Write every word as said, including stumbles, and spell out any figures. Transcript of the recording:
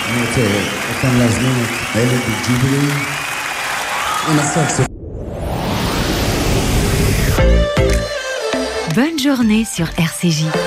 Notre Otan Laszlo, elle est de Jubilee. On a saxophone. Bonne journée sur R C J.